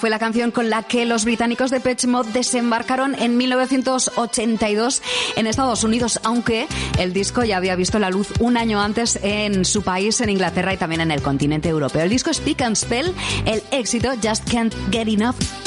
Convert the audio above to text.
Fue la canción con la que los británicos de Depeche Mode desembarcaron en 1982 en Estados Unidos, aunque el disco ya había visto la luz un año antes en su país, en Inglaterra y también en el continente europeo. El disco Speak and Spell, el éxito Just Can't Get Enough